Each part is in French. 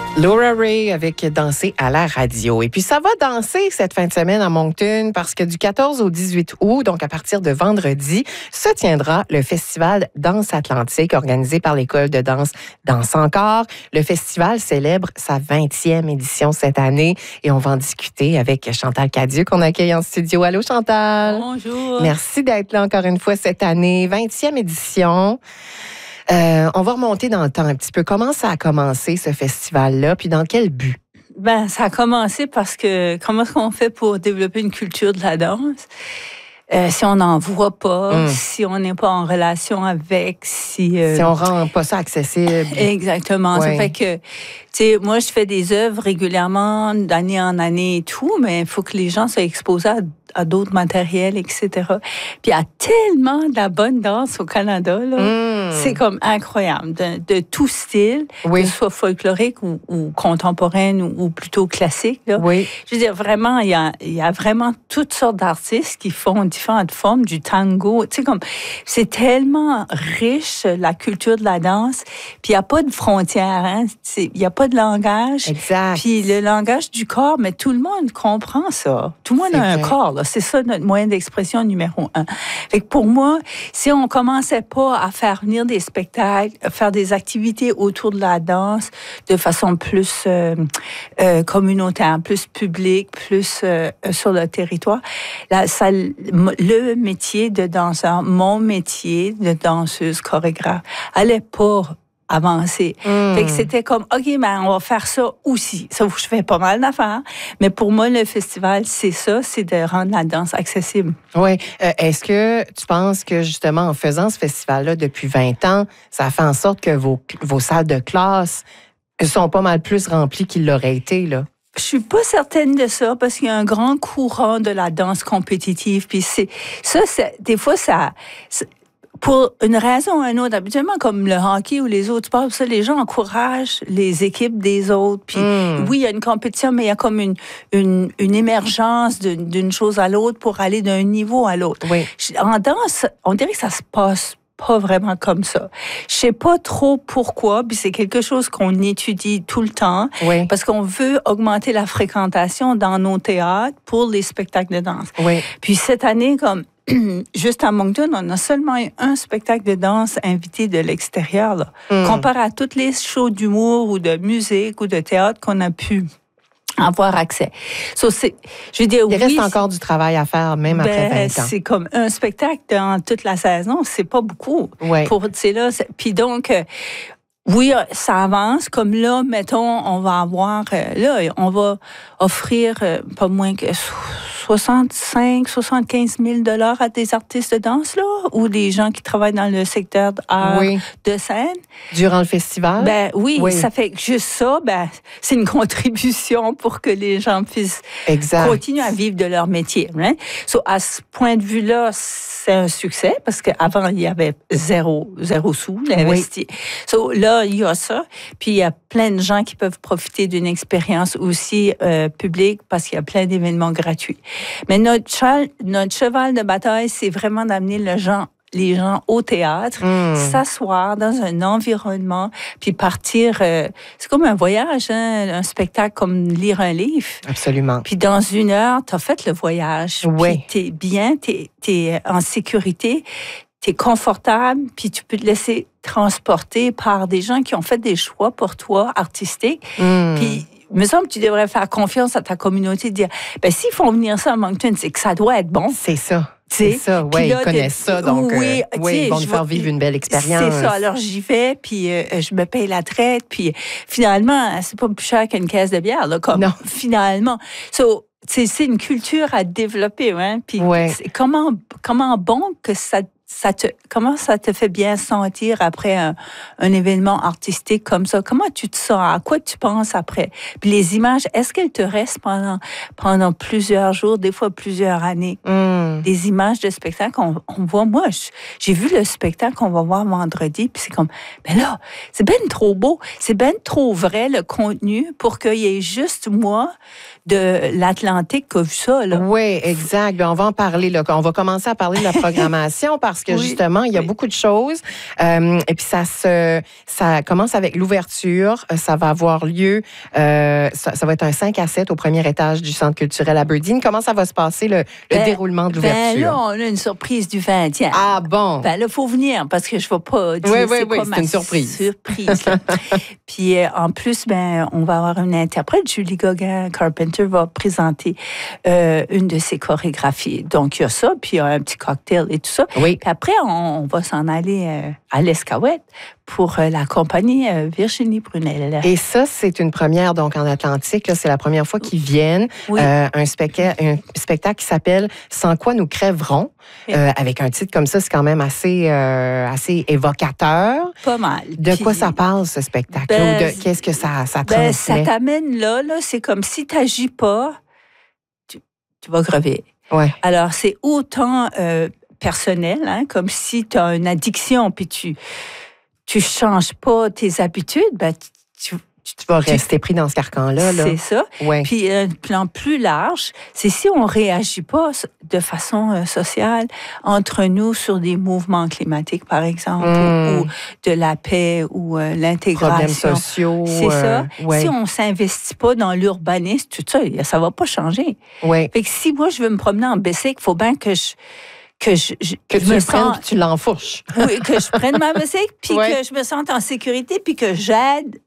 Laura Ray avec Danser à la radio. Et puis, ça va danser cette fin de semaine à Moncton parce que du 14 au 18 août, donc à partir de vendredi, se tiendra le festival Danse Atlantique organisé par l'école de danse Danse Encore. Le festival célèbre sa 20e édition cette année et on va en discuter avec Chantal Cadieux qu'on accueille en studio. Allô, Chantal? Bonjour. Merci d'être là encore une fois cette année. 20e édition. On va remonter dans le temps un petit peu. Comment ça a commencé, ce festival-là, puis dans quel but? Ben, ça a commencé parce que comment est-ce qu'on fait pour développer une culture de la danse? Si on n'en voit pas, si on n'est pas en relation avec, si on rend pas ça accessible. Exactement. Ouais. Ça fait que, tu sais, moi, je fais des œuvres régulièrement, d'année en année et tout, mais il faut que les gens soient exposés à d'autres matériels, etc. Puis il y a tellement de la bonne danse au Canada, là. C'est comme incroyable, de tout style, oui. que ce soit folklorique ou contemporaine ou plutôt classique. Là. Oui. Je veux dire, vraiment, il y a vraiment toutes sortes d'artistes qui font différentes formes, du tango. Tu sais, comme, c'est tellement riche, la culture de la danse. Puis il n'y a pas de frontières, hein. Il n'y a pas de langage. Exact. Puis le langage du corps, mais tout le monde comprend ça. Tout le monde a un corps, là. C'est ça notre moyen d'expression numéro 1. Fait que pour moi, si on commençait pas à faire venir des spectacles, à faire des activités autour de la danse de façon plus communautaire, plus publique, plus sur le territoire, là, le métier de danseur, mon métier de danseuse chorégraphe, allait pas avancer. Fait que c'était comme, OK, ben, on va faire ça aussi. Ça, je fais pas mal d'affaires. Mais pour moi, le festival, c'est ça, c'est de rendre la danse accessible. Oui. Est-ce que tu penses que, justement, en faisant ce festival-là depuis 20 ans, ça a fait en sorte que vos salles de classe sont pas mal plus remplies qu'ils l'auraient été, là? Je suis pas certaine de ça parce qu'il y a un grand courant de la danse compétitive. Puis des fois, pour une raison ou une autre, habituellement, comme le hockey ou les autres sports, ça, les gens encouragent les équipes des autres. Puis oui, il y a une compétition, mais il y a comme une émergence d'une chose à l'autre pour aller d'un niveau à l'autre. Oui. En danse, on dirait que ça se passe pas vraiment comme ça. Je sais pas trop pourquoi, puis c'est quelque chose qu'on étudie tout le temps, oui. parce qu'on veut augmenter la fréquentation dans nos théâtres pour les spectacles de danse. Oui. Puis cette année, comme juste à Moncton, on a seulement eu un spectacle de danse invité de l'extérieur, là. Comparé à toutes les shows d'humour ou de musique ou de théâtre qu'on a pu avoir accès. Je veux dire, il reste encore du travail à faire, même après 20 ans. C'est comme un spectacle dans toute la saison, c'est pas beaucoup. Ouais. Puis donc, oui, ça avance. Comme là, mettons, on va offrir pas moins que 75 000 $ à des artistes de danse, là, ou des gens qui travaillent dans le secteur d'art de scène. Durant le festival? Ben oui, ça fait que juste ça, ben, c'est une contribution pour que les gens puissent continuer à vivre de leur métier. Hein? À ce point de vue-là, c'est un succès parce qu'avant, il y avait zéro sous investi. Là, il y a ça. Puis, il y a plein de gens qui peuvent profiter d'une expérience aussi publique parce qu'il y a plein d'événements gratuits. Mais notre cheval de bataille, c'est vraiment d'amener les gens au théâtre, s'asseoir dans un environnement, puis partir. C'est comme un voyage, hein, un spectacle comme lire un livre. Absolument. Puis dans 1 heure, tu as fait le voyage. Oui. Puis tu es bien, tu es en sécurité, tu es confortable, puis tu peux te laisser transporter par des gens qui ont fait des choix pour toi, artistiques. Puis il me semble que tu devrais faire confiance à ta communauté, dire, ben s'ils font venir ça à Moncton, c'est que ça doit être bon. C'est ça. C'est ça, oui, ils connaissent ça, donc ils vont nous faire vivre une belle expérience. C'est ça, alors j'y vais, puis je me paye la traite, puis finalement, c'est pas plus cher qu'une caisse de bière, là, comme finalement. C'est une culture à développer, hein, puis comment bon que comment ça te fait bien sentir après un événement artistique comme ça? Comment tu te sens? À quoi tu penses après? Puis les images, est-ce qu'elles te restent pendant plusieurs jours, des fois plusieurs années? Des images de spectacle, on voit, moi, j'ai vu le spectacle qu'on va voir vendredi, puis c'est comme, ben là, c'est ben trop beau, c'est ben trop vrai, le contenu, pour qu'il y ait juste moi de l'Atlantique qui a vu ça, là. Oui, exact. Ben, on va en parler, là. On va commencer à parler de la programmation parce parce que justement, il y a beaucoup de choses. Et puis, ça commence avec l'ouverture. Ça va avoir lieu, ça va être un 5 à 7 au premier étage du Centre culturel Aberdeen. Comment ça va se passer, le déroulement de l'ouverture? Là, on a une surprise du 20e. Ah bon? Là, il faut venir parce que je ne vais pas dire c'est une surprise. Puis en plus, on va avoir une interprète. Julie Gauguin-Carpenter va présenter une de ses chorégraphies. Donc, il y a ça, puis il y a un petit cocktail et tout ça. Oui. Puis après, on va s'en aller à l'Escaouette pour la compagnie Virginie Brunel. Et ça, c'est une première donc en Atlantique. Là, c'est la première fois qu'ils viennent. Oui. Un spectacle qui s'appelle « Sans quoi nous crèverons ». Avec un titre comme ça, c'est quand même assez évocateur. Pas mal. De quoi ça parle, ce spectacle? Ou qu'est-ce que ça transmet? Ça t'amène là, c'est comme si tu n'agis pas, tu vas crever. Ouais. Alors, c'est autant personnel, comme si tu as une addiction, puis tu changes pas tes habitudes, tu vas rester pris dans ce carcan-là. Là. C'est ça. Ouais. Puis un plan plus large, c'est si on réagit pas de façon sociale entre nous sur des mouvements climatiques, par exemple, ou de la paix, ou l'intégration. Problèmes sociaux. C'est ça. Si on s'investit pas dans l'urbanisme, tout ça, ça va pas changer. Ouais. Fait que si moi, je veux me promener en bicycle, il faut bien que tu le prennes puis tu l'enfourches. Oui, que je prenne ma bicycle, puis que je me sente en sécurité, puis que j'aide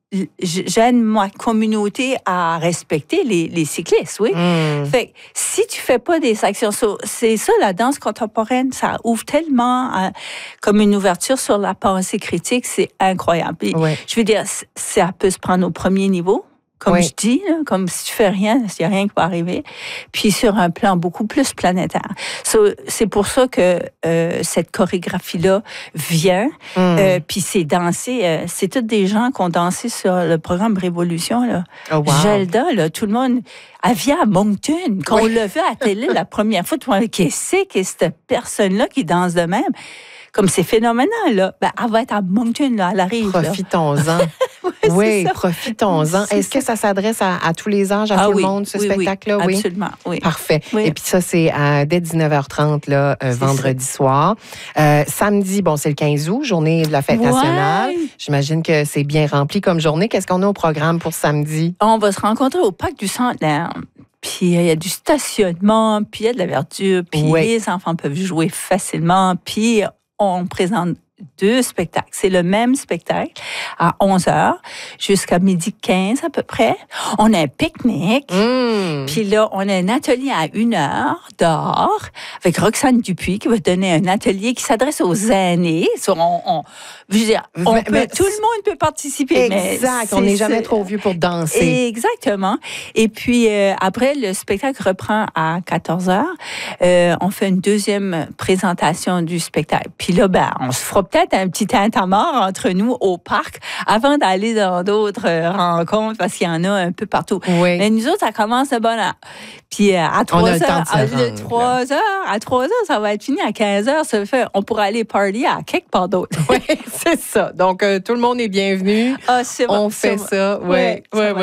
ma communauté à respecter les cyclistes, oui. Fait que si tu fais pas des actions, c'est ça, la danse contemporaine, ça ouvre tellement comme une ouverture sur la pensée critique, c'est incroyable. Puis, je veux dire, ça peut se prendre au premier niveau, comme je dis, là, comme si tu fais rien, il n'y a rien qui va arriver. Puis sur un plan beaucoup plus planétaire. C'est pour ça que cette chorégraphie-là vient. Puis c'est dansé. C'est tous des gens qui ont dansé sur le programme Révolution. Là. Oh, wow. Gelda, là, tout le monde. Elle vient à Moncton. Quand on l'a vu à la télé la première fois, tout le monde dit, qu'est-ce que cette personne-là qui danse de même? Comme c'est phénoménal, là. Elle va être à Moncton, là, elle arrive. Profitons-en. Oui, profitons-en. Est-ce que ça s'adresse à tous les âges, à tout le monde, ce spectacle-là? Oui, absolument. Oui. Parfait. Oui. Et puis ça, c'est dès 19h30, là, vendredi soir. Samedi, c'est le 15 août, journée de la fête nationale. J'imagine que c'est bien rempli comme journée. Qu'est-ce qu'on a au programme pour samedi? On va se rencontrer au Parc du Centenaire. Puis il y a du stationnement, puis il y a de la verdure, puis les enfants peuvent jouer facilement, puis on présente 2 spectacles. C'est le même spectacle à 11h jusqu'à 12h15 à peu près. On a un pique-nique. Puis là, on a un atelier à 1h dehors avec Roxane Dupuis qui va donner un atelier qui s'adresse aux aînés. Je veux dire, tout le monde peut participer. Exact. On n'est jamais trop vieux pour danser. Exactement. Et puis, après, le spectacle reprend à 14h. On fait une deuxième présentation du spectacle. Puis là, on se fera peut-être un petit tintamarre entre nous au parc avant d'aller dans d'autres rencontres parce qu'il y en a un peu partout. Oui. Mais nous autres, ça commence de bonne heure. Puis à 3h, à 3h, ça va être fini. À 15h, ça fait, on pourra aller party à quelque part d'autre. Oui, c'est ça. Donc, tout le monde est bienvenu. Ah, c'est bon. On fait ça. Oui.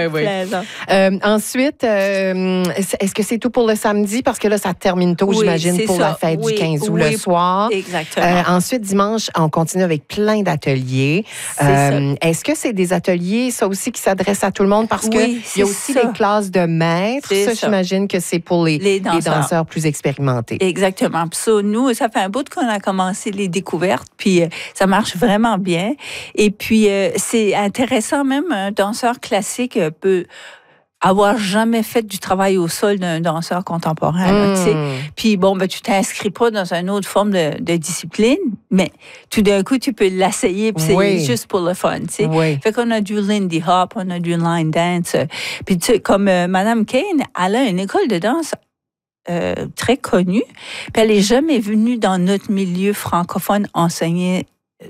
Ensuite, est-ce que c'est tout pour le samedi? Parce que là, ça termine tôt, j'imagine, pour la fête du 15 août le soir. Exactement. Ensuite, dimanche, on continue avec plein d'ateliers. Est-ce que c'est des ateliers, ça aussi, qui s'adressent à tout le monde? Parce qu'il y a aussi les classes de maîtres. Ça, j'imagine que c'est pour les danseurs plus expérimentés. Exactement. Puis ça, nous, ça fait un bout qu'on a commencé les découvertes, puis ça marche vraiment bien. Et puis, c'est intéressant, même un danseur classique peut avoir jamais fait du travail au sol d'un danseur contemporain. Là, tu sais. Puis tu t'inscris pas dans une autre forme de discipline, mais tout d'un coup, tu peux l'essayer, puis c'est juste pour le fun. Tu sais. Fait qu'on a du Lindy Hop, on a du line dance. Puis tu sais, comme Madame Kane, elle a une école de danse très connue, puis elle n'est jamais venue dans notre milieu francophone enseigner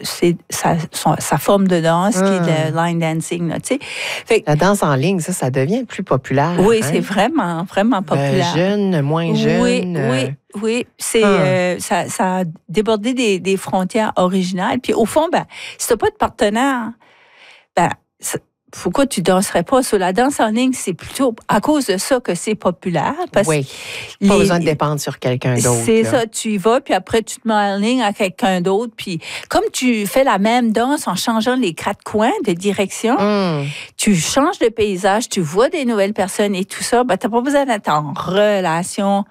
sa forme de danse qui est le line dancing. Là, fait, la danse en ligne, ça devient plus populaire. Oui, c'est vraiment, vraiment populaire. Jeune, moins jeune. Oui. C'est, ça a débordé des frontières originales. Puis au fond, si tu n'as pas de partenaire, pourquoi tu danserais pas? Sur la danse en ligne, c'est plutôt à cause de ça que c'est populaire. Parce oui, pas besoin de dépendre sur quelqu'un d'autre. C'est ça, tu y vas, puis après, tu te mets en ligne à quelqu'un d'autre. Puis comme tu fais la même danse en changeant les 4 coins de direction, tu changes de paysage, tu vois des nouvelles personnes et tout ça, ben, tu n'as pas besoin d'être en relation.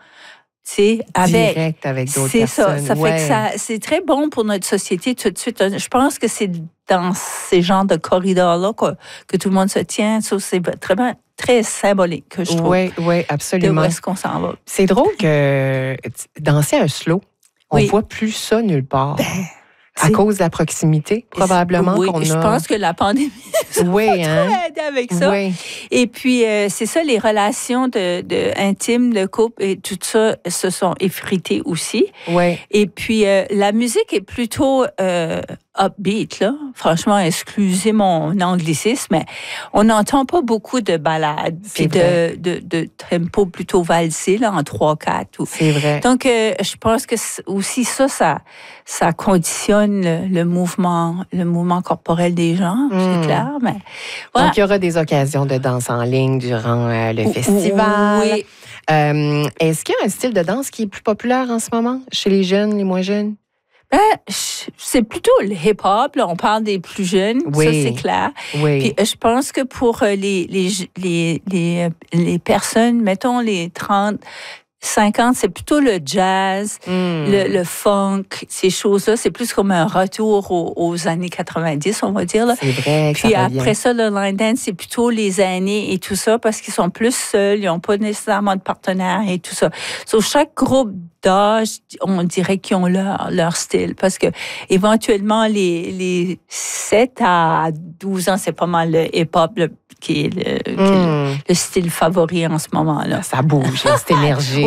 Direct avec d'autres personnes. Ça fait que c'est très bon pour notre société tout de suite. Je pense que c'est dans ces genres de corridors-là que tout le monde se tient. Ça, c'est très symbolique, que je trouve. Oui, absolument. De où est-ce qu'on s'en va. C'est drôle que danser un slow, on ne voit plus ça nulle part. À cause de la proximité, probablement qu'on a. Je pense que la pandémie a aidé avec ça. Oui. Et puis, c'est ça, les relations intimes, de couple et tout ça se sont effritées aussi. Oui. Et puis, la musique est plutôt upbeat, là. Franchement, excusez mon anglicisme, mais on n'entend pas beaucoup de ballades puis de tempo plutôt valsé, là, en 3-4. C'est vrai. Donc, je pense que aussi ça conditionne le mouvement corporel des gens, c'est clair. Mais, voilà. Donc, il y aura des occasions de danse en ligne durant le festival. Oui. Est-ce qu'il y a un style de danse qui est plus populaire en ce moment chez les jeunes, les moins jeunes? C'est plutôt le hip-hop. Là, on parle des plus jeunes, ça c'est clair. Oui. Puis je pense que pour les personnes, mettons les 30, 50, c'est plutôt le jazz, le funk, ces choses-là. C'est plus comme un retour aux années 90, on va dire. Là. C'est vrai. Puis après ça, le line dance, c'est plutôt les années et tout ça, parce qu'ils sont plus seuls, ils n'ont pas nécessairement de partenaire et tout ça. Sur chaque groupe d'âge, on dirait qu'ils ont leur style, parce que éventuellement, les 7 à 12 ans, c'est pas mal le hip-hop, qui est le style favori en ce moment-là. Ça bouge, c'est énergique.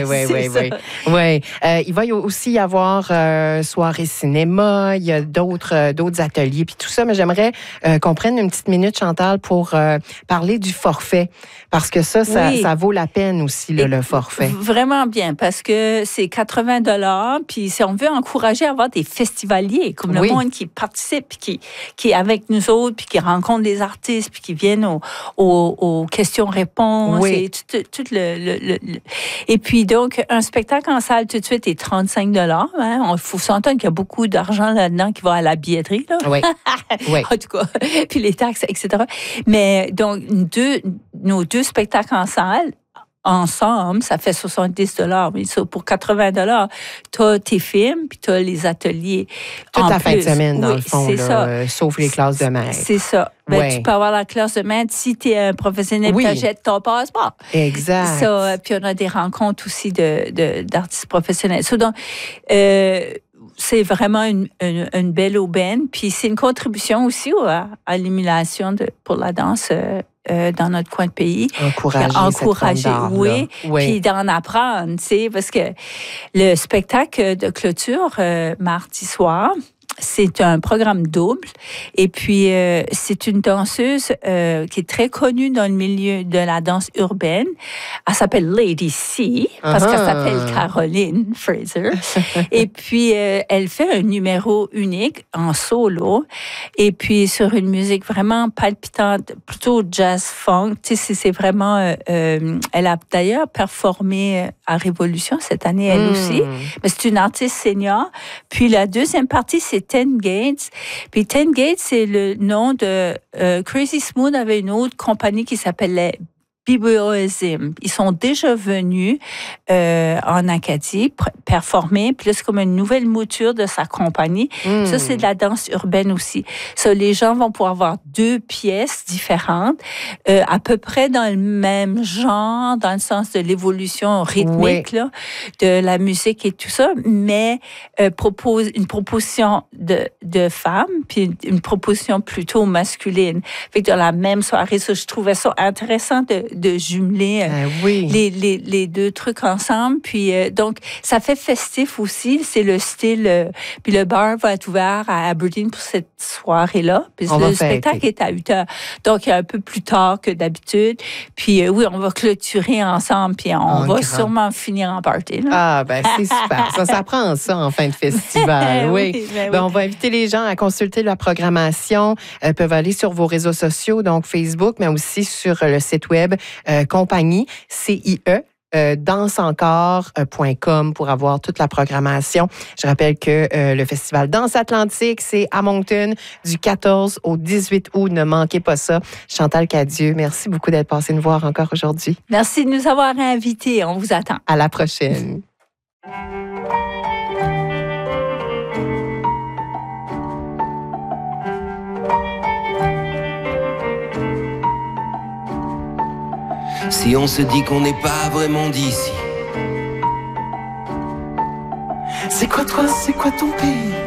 Oui. Il va aussi y avoir soirée cinéma, il y a d'autres ateliers, puis tout ça, mais j'aimerais qu'on prenne une petite minute, Chantal, pour parler du forfait, parce que ça vaut la peine aussi, le forfait. Vraiment bien, parce que c'est 80 $, puis si on veut encourager à avoir des festivaliers, comme le monde qui participe, qui est avec nous autres, puis qui rencontre des artistes, puis qui viennent aux questions-réponses, et tout et puis donc, un spectacle en salle tout de suite est 35 $. Il faut s'entendre qu'il y a beaucoup d'argent là-dedans qui va à la billetterie. Là. Oui. En tout cas, puis les taxes, etc. Mais donc, nos 2 spectacles en salle, ensemble, ça fait 70 $. Mais ça, pour 80 $, tu as tes films, puis tu as les ateliers. Toute la fin de semaine, dans le fond, là, sauf les classes de maître. C'est ça. Tu peux avoir la classe de maître si tu es un professionnel, tu achètes ton passeport. Exact. Ça, puis on a des rencontres aussi d'artistes professionnels. Donc, c'est vraiment une belle aubaine. Puis c'est une contribution aussi à l'émulation pour la danse dans notre coin de pays. Encourager, oui. Puis d'en apprendre, tu sais, parce que le spectacle de clôture mardi soir, c'est un programme double. Et puis, c'est une danseuse qui est très connue dans le milieu de la danse urbaine. Elle s'appelle Lady C, parce qu'elle s'appelle Caroline Fraser. Et puis, elle fait un numéro unique en solo. Et puis, sur une musique vraiment palpitante, plutôt jazz-funk. Tu sais, c'est vraiment... elle a d'ailleurs performé à Révolution cette année, elle aussi. Mais c'est une artiste senior. Puis, la deuxième partie, c'est 10 Gates. Puis 10 Gates, c'est le nom de... Crazy Smooth avait une autre compagnie qui s'appelait Bibliosim. Ils sont déjà venus en Acadie performer. Puis là, c'est comme une nouvelle mouture de sa compagnie. Ça, c'est de la danse urbaine aussi. Ça, les gens vont pouvoir avoir 2 pièces différentes, à peu près dans le même genre, dans le sens de l'évolution rythmique là, de la musique et tout ça, mais propose une proposition de femmes, puis une proposition plutôt masculine. Fait que dans la même soirée, ça, je trouvais ça intéressant de jumeler les deux trucs ensemble. Puis donc, ça fait festif aussi. C'est le style. Puis le bar va être ouvert à Aberdeen pour cette soirée-là. Puis le spectacle est à 8h. Donc, un peu plus tard que d'habitude. Puis oui, on va clôturer ensemble. Puis on va sûrement finir en party. Là. Ah, ben c'est super. Ça prend ça en fin de festival. oui. On va inviter les gens à consulter la programmation. Ils peuvent aller sur vos réseaux sociaux, donc Facebook, mais aussi sur le site web compagnie, CIE. Danseencore.com pour avoir toute la programmation. Je rappelle que le festival Danse Atlantique, c'est à Moncton du 14 au 18 août. Ne manquez pas ça. Chantal Cadieux, merci beaucoup d'être passée nous voir encore aujourd'hui. Merci de nous avoir invités. On vous attend. À la prochaine. Si on se dit qu'on n'est pas vraiment d'ici, c'est quoi toi, c'est quoi ton pays?